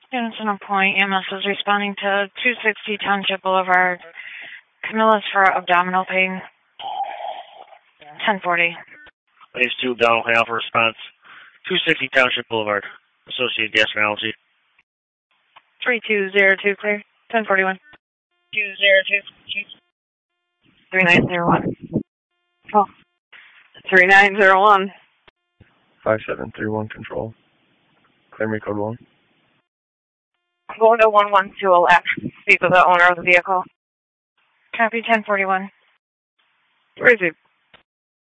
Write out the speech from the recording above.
Center Point, EMS is responding to 260 Township Boulevard. Camilla's for abdominal pain. 1040. Phase 2 abdominal pain alpha response. 260 Township Boulevard. Associated gastroenterology. 3202 clear. 1041. 202. 3901. Oh. 3901. 5731 control. Clear me code 1. Going to 112 left. Speak with the owner of the vehicle. Copy 1041. Where is it?